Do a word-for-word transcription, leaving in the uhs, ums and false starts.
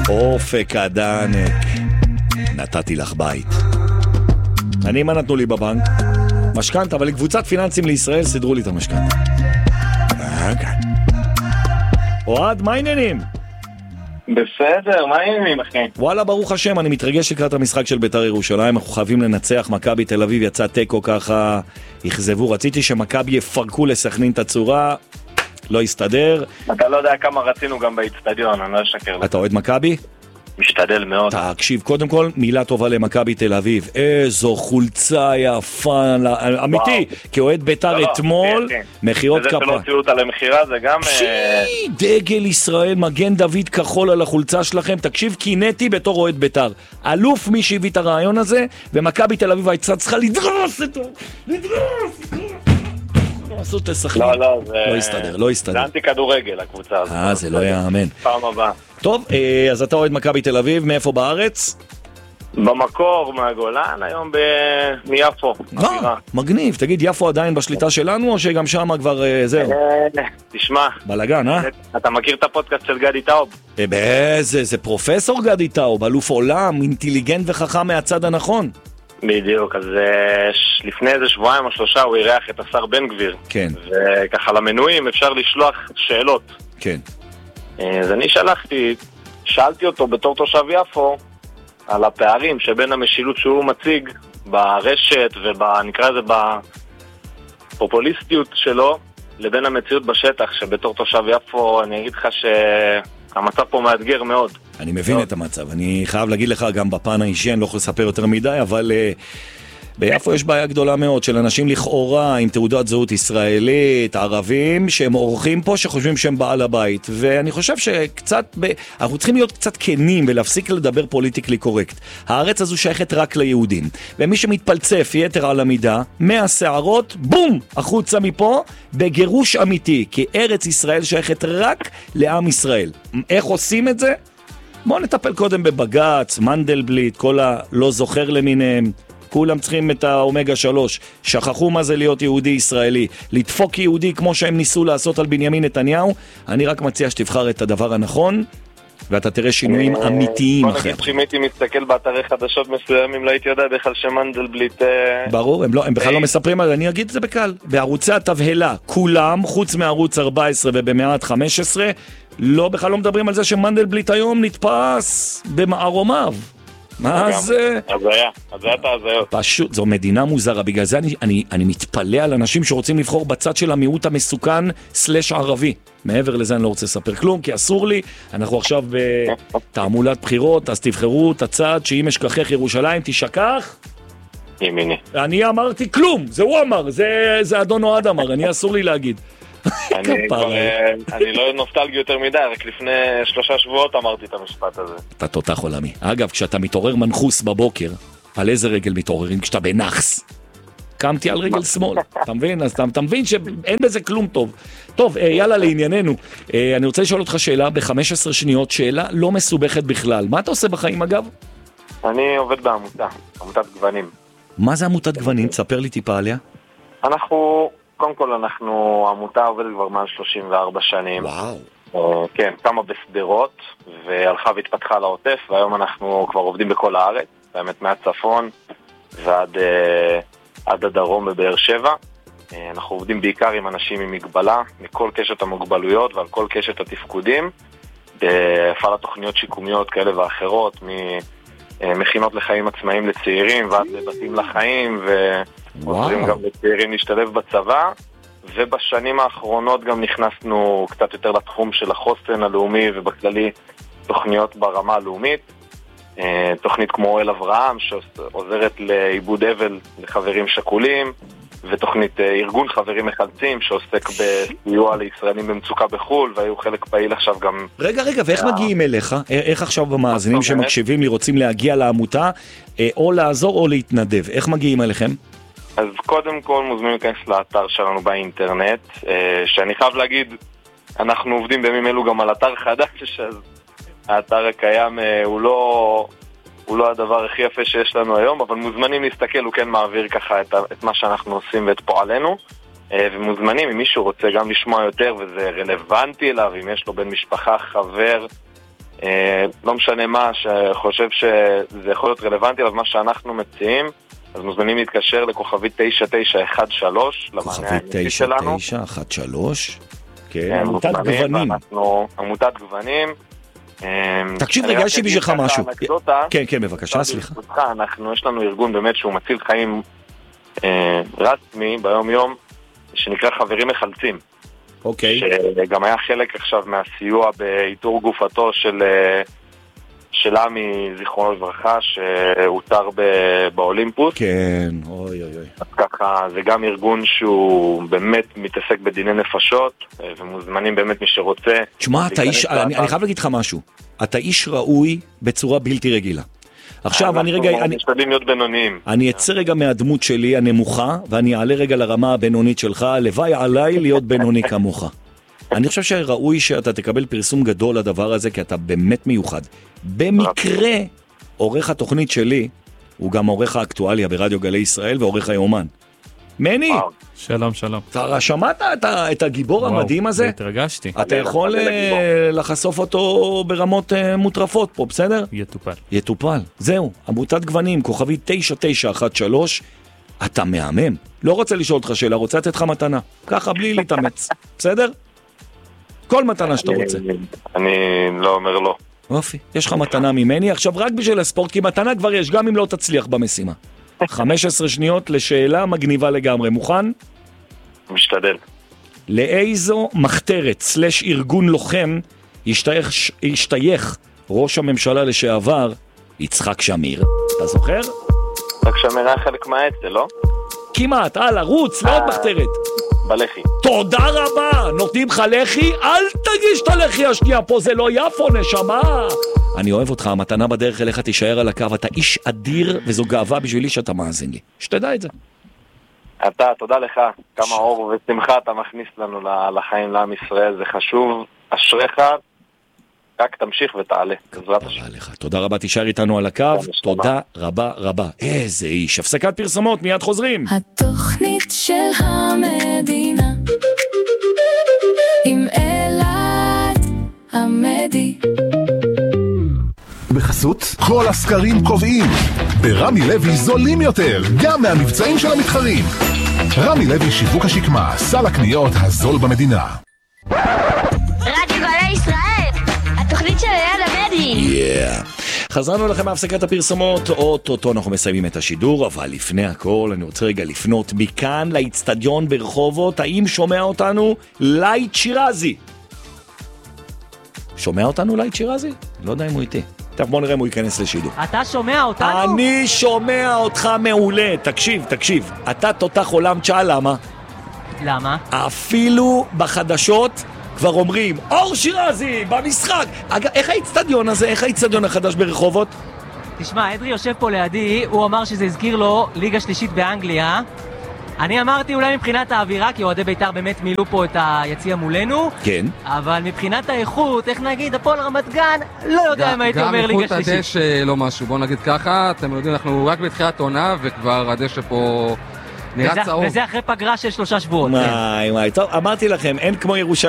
אופק הדנק. נתתי לך בית. אני מה נתנו לי בבנק? משכנתה, אבל לקבוצת פיננסים לישראל סידרו לי את המשכנתה. אוהד, מה העניינים? בסדר, מה העניינים אחי? וואלה, ברוך השם, אני מתרגש לקראת המשחק של בית"ר ירושלים. אנחנו חייבים לנצח. מכבי תל אביב יצא טקו, ככה יחזבו. רציתי שמכבי יפרקו לסכנין את הצורה, לא יסתדר. אתה לא יודע כמה רצינו גם באצטדיון, אני לא אשקר לך. אתה אוהד מכבי? משתדל מאוד. תקשיב, קודם כל, מילה טובה למכבי תל אביב. איזו חולצה יפה, אמיתי, כאוהד בית"ר אתמול, מחירות כפה. וזה שלא הוציאו אותה למחירה, זה גם... דגל ישראל, מגן דוד כחול על החולצה שלכם. תקשיב, קינאתי בתור אוהד בית"ר. אלוף מי שהביא את הרעיון הזה, ומכבי תל אביב הייתה צריכה לדרוס אותו. לדרוס! לעשות תסכלים. לא, לא, זה... לא יסתדר, לא יסתדר. זה אנטי כדורגל, הקבוצה הזאת. אה, זה לא יאמן. פעם הבאה. טוב, אז אתה אוהד מכבי תל אביב, מאיפה בארץ? במקור, מהגולן, היום מיפו. אה, מגניב. תגיד, יפו עדיין בשליטה שלנו, או שגם שם כבר זהו? תשמע. בלגן, אה? אתה מכיר את הפודקאסט של גדי טאוב? באיזה, זה פרופסור גדי טאוב, אלוף עולם, אינטליגנט וחכם מהצד הנכון. בדיוק, אז לפני איזה שבועיים או שלושה הוא אירח את השר בן גביר. כן. וככה למנויים אפשר לשלוח שאלות. כן. אז אני שלחתי, שאלתי אותו בתור תושב יפו על הפערים שבין המשילות שהוא מציג ברשת ונקרא לזה בפופוליסטיות שלו לבין המציאות בשטח, שבתור תושב יפו אני אגיד לך שהמצב פה מאתגר מאוד. אני מבין את המצב, אני חייב להגיד לך גם בפן האישי, אני לא יכול לספר יותר מדי, אבל uh, ביפו יש בעיה גדולה מאוד של אנשים לכאורה עם תעודת זהות ישראלית, ערבים, שהם אורחים פה שחושבים שהם בעל הבית, ואני חושב שקצת, ב... אנחנו צריכים להיות קצת כנים ולהפסיק לדבר פוליטיקלי קורקט. הארץ הזו שייכת רק ליהודים, ומי שמתפלצף יתר על המידה, מהשערות, בום, החוצה מפה, בגירוש אמיתי, כי ארץ ישראל שייכת רק לעם ישראל. איך עושים את זה? בואו נטפל קודם בבגץ, מנדלבליט, כל הלא זוכר למיניהם. כולם צריכים את האומגה שלוש. שכחו מה זה להיות יהודי ישראלי. לדפוק יהודי כמו שהם ניסו לעשות על בנימין נתניהו. אני רק מציע שתבחר את הדבר הנכון, ואתה תראה שינויים אמיתיים אחרי. בוא נגיד שאם הייתי מסתכל באתרי חדשות מסוימים, לא הייתי יודע בכלל שמנדלבליט... ברור, הם, לא, הם בכלל לא מספרים על... אני אגיד את זה בקל. בערוצי התבהלה, כולם, חוץ מערוץ ארבע עשרה ובמעט חמש עשרה, לא, בכלל לא מדברים על זה שמנדלבליט היום נתפס במערומיו. מה זה? אז היה, אז היה את ההזיות. פשוט, זו מדינה מוזרה, בגלל זה אני, אני, אני מתפלא על אנשים שרוצים לבחור בצד של המיעוט המסוכן סלש ערבי. מעבר לזה אני לא רוצה לספר כלום, כי אסור לי. אנחנו עכשיו בתעמולת בחירות, אז תבחרו את הצד שאם אשכחך ירושלים תשכח. ימיני. אני אמרתי כלום, זה הוא אמר, זה, זה אדון אוהד אמר, אני אסור לי להגיד. אני לא נוסטלגי יותר מדי, רק לפני שלושה שבועות אמרתי את המשפט הזה. אתה תותח עולמי. אגב, כשאתה מתעורר מנחוס בבוקר, על איזה רגל מתעוררים? כשאתה בנחס. קמתי על רגל שמאל, אתה מבין? אז אתה מבין שאין בזה כלום טוב. טוב, יאללה לענייננו. אני רוצה לשאול אותך שאלה ב-חמש עשרה שניות, שאלה לא מסובכת בכלל. מה אתה עושה בחיים אגב? אני עובד בעמותה, עמותת גוונים. מה זה עמותת גוונים? תספר לי טיפה עליה. אנחנו... קודם כל אנחנו, העמותה עובדת כבר מעל שלושים וארבע שנים. וואו. כן, כמה בסדרות, והלכה והתפתחה לעוטף, והיום אנחנו כבר עובדים בכל הארץ, באמת מהצפון ועד עד הדרום בבאר שבע. אנחנו עובדים בעיקר עם אנשים עם מגבלה, מכל קשת המוגבלויות ועל כל קשת התפקודים, בהפעלת תוכניות שיקומיות כאלה ואחרות, ממכינות לחיים עצמאיים לצעירים ועד לבתים לחיים, ו... עוזרים גם לצעירים להשתלב בצבא, ובשנים האחרונות גם נכנסנו קצת יותר לתחום של החוסן הלאומי ובכללי תוכניות ברמה הלאומית, תוכנית כמו אל אברהם שעוזרת לעיבוד אבל לחברים שכולים, ותוכנית ארגון חברים מחלצים שעוסק בסיוע לישראלים במצוקה בחול, והיו חלק פעיל עכשיו גם... רגע, רגע, ואיך מגיעים אליך? איך עכשיו במאזינים שמקשיבים לי רוצים להגיע לעמותה, או לעזור או להתנדב? איך מגיעים אליכם? אז קודם כל מוזמנים להיכנס לאתר שלנו באינטרנט, שאני חייב להגיד, אנחנו עובדים בימים אלו גם על אתר חדש, אז האתר הקיים הוא לא, הוא לא הדבר הכי יפה שיש לנו היום, אבל מוזמנים להסתכל, הוא כן מעביר ככה את, את מה שאנחנו עושים ואת פועלנו, ומוזמנים, אם מישהו רוצה גם לשמוע יותר וזה רלוונטי אליו, אם יש לו בן משפחה, חבר, לא משנה מה, שחושב שזה יכול להיות רלוונטי, אבל מה שאנחנו מציעים, אז מוזמנים להתקשר לכוכבית תשע תשע אחת שלוש, כוכבית תשע תשע אחת שלוש, כן, עמותת גוונים. עמותת גוונים. תקשיב רגע, יש לי בשבילך משהו. כן, כן, בבקשה, סליחה. יש לנו ארגון באמת שהוא מציל חיים רסמי ביום יום, שנקרא חברים מחלצים. אוקיי. שגם היה חלק עכשיו מהסיוע באיתור גופתו של של עמי זיכרונו לברכה, שהותר באולימפוס. כן, אוי אוי אוי. אז ככה, זה גם ארגון שהוא באמת מתעסק בדיני נפשות, ומוזמנים באמת מי שרוצה. תשמע, אתה איש, אני, אני חייב להגיד לך משהו. אתה איש ראוי בצורה בלתי רגילה. עכשיו אני רגע, אני משתדלים להיות בינוניים. אני אצא רגע מהדמות שלי הנמוכה, ואני אעלה רגע לרמה הבינונית שלך, לוואי עליי להיות בינוני כמוך. אני חושב שראוי שאתה תקבל פרסום גדול לדבר הזה, כי אתה באמת מיוחד. במקרה, עורך התוכנית שלי, הוא גם עורך האקטואליה ברדיו גלי ישראל, ועורך היומן. מני! שלום, שלום. אתה שמעת את הגיבור המדהים הזה? התרגשתי. אתה יכול לחשוף אותו ברמות מוטרפות פה, בסדר? יטופל. יטופל. זהו, עמותת גוונים, כוכבית תשע תשע אחת שלוש, אתה מהמם. לא רוצה לשאול אותך שאלה, רוצה לתת לך מתנה. ככה, בלי להתאמץ. בסדר? כל מתנה שאתה רוצה. אני לא אומר לא. יופי, יש לך מתנה ממני. עכשיו רק בשביל הספורט, כי מתנה כבר יש, גם אם לא תצליח במשימה. חמש עשרה שניות לשאלה מגניבה לגמרי. מוכן? משתדל. לאיזו מחתרת סלש ארגון לוחם השתייך, השתייך ראש הממשלה לשעבר יצחק שמיר? אתה זוכר? יצחק שמיר היה חלק מהאצ"ל, לא? כמעט, הלאה, רוץ, לא עוד מחתרת. בלח"י. תודה רבה, נותנים לך לח"י, אל תגיש את הלח"י השנייה פה, זה לא יפו, נשמה. אני אוהב אותך, המתנה בדרך אליך תישאר על הקו, אתה איש אדיר, וזו גאווה בשבילי שאתה מאזין לי. שתדע את זה. אתה, תודה לך, כמה אור ושמחה אתה מכניס לנו לחיים, לעם ישראל, זה חשוב, אשריך, רק תמשיך ותעלה. תודה לך, תודה רבה, תישאר איתנו על הקו, תודה רבה רבה. איזה איש, הפסקת פרסומות, מיד חוזרים. התוכנית של המדינה עם אלעד עמדי. בחסות כל הסקרים קובעים ברמי לוי זולים יותר גם מהמבצעים של המתחרים. רמי לוי שיווק השקמה, סל הקניות הזול במדינה. רדיו גלי ישראל, התוכנית של אלעד עמדי. Yeah. חזרנו לכם מהפסקת הפרסומות, אוטוטו אנחנו מסיימים את השידור, אבל לפני הכל אני רוצה רגע לפנות מכאן לאצטדיון ברחובות. האם שומע אותנו לייט שירזי? שומע אותנו לייט שירזי? לא יודע אם הוא איתי. טוב, בוא נראה אם הוא ייכנס לשידור. אתה שומע אותנו? אני שומע אותך מעולה. תקשיב, תקשיב. אתה תותח עולם צ'ה, למה? למה? אפילו בחדשות כבר אומרים, אור שירזי במשחק. אגב, איך האצטדיון הזה? איך האצטדיון החדש ברחובות? תשמע, אדרי יושב פה לידי, הוא אמר שזה הזכיר לו ליגה שלישית באנגליה. אני אמרתי אולי מבחינת האווירה, כי אוהדי בית"ר באמת מילאו פה את היציע מולנו. כן. אבל מבחינת האיכות, איך נגיד, הפועל רמת גן, לא יודע אם הייתי אומר ליגה שלישית. גם איכות הדשא לא משהו, בואו נגיד ככה, אתם יודעים, אנחנו רק בתחילת עונה, וכבר הדשא פה נראה צהוב. וזה אחרי פגרה של שלושה שבועות. וואי, וואי, טוב, אמרתי לכם, אין כמו ירושלים.